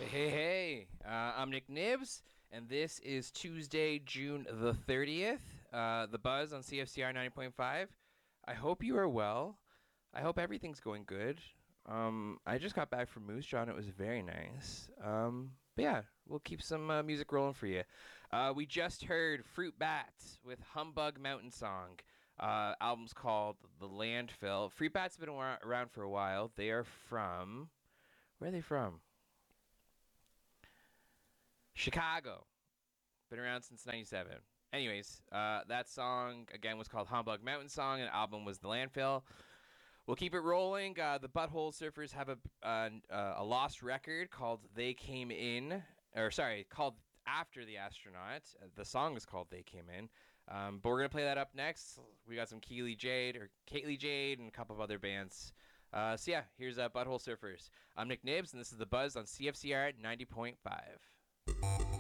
Hey. I'm Nick Nibs, and this is Tuesday, June the 30th. The Buzz on CFCR 90.5. I hope you are well. I hope everything's going good. I just got back from Moose Jaw, and it was very nice. But yeah, we'll keep some music rolling for you. We just heard Fruit Bats with Humbug Mountain Song. Album's called The Landfill. Fruit Bats have been around for a while. They are from. Where are they from? Chicago. Been around since '97. Anyways, that song again was called Humbug Mountain Song, and the album was The Landfill. We'll keep it rolling. The Butthole Surfers have a lost record called They Came In, or sorry, called After the Astronaut. The song is called They Came In. But we're gonna play that up next. We got some Keely Jade or Kately Jade and a couple of other bands. So yeah, here's Butthole Surfers. I'm Nick Nibs, and this is the Buzz on CFCR 90.5.